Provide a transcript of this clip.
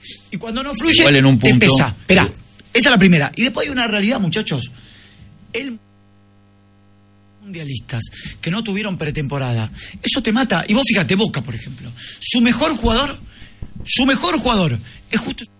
Y cuando no fluye, igual en un punto, te pesa. Esperá, esa es la primera. Y después hay una realidad, muchachos. Mundialistas que no tuvieron pretemporada, eso te mata. Y vos fíjate, Boca, por ejemplo, su mejor jugador es justo